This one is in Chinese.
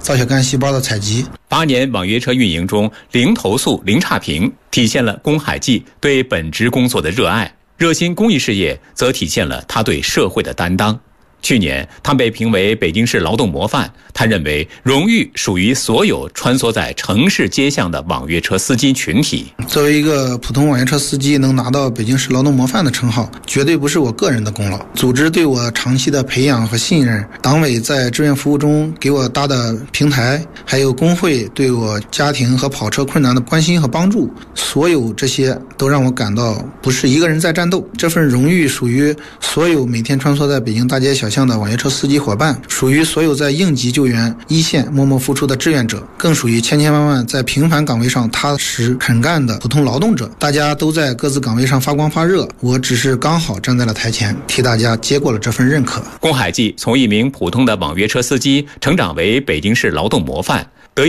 造血干细胞的采集。 8年网约车运营中，零投诉、零差评，体现了龚海季对本职工作的热爱；热心公益事业，则体现了他对社会的担当。去年，他被评为北京市劳动模范。他认为，荣誉属于所有穿梭在城市街巷的网约车司机群体。 作为一个普通网约车司机，能拿到北京市劳动模范的称号，绝对不是我个人的功劳。组织对我长期的培养和信任，党委在志愿服务中给我搭的平台，还有工会对我家庭和跑车困难的关心和帮助，所有这些都让我感到不是一个人在战斗。这份荣誉属于所有每天穿梭在北京大街小巷的网约车司机伙伴，属于所有在应急救援一线默默付出的志愿者，更属于千千万万在平凡岗位上踏实肯干的普通劳动者。大家都在各自岗位上发光发热，我只是刚好站在了台前，替大家接过了这份认可。 龚海季从一名普通的网约车司机成长为北京市劳动模范，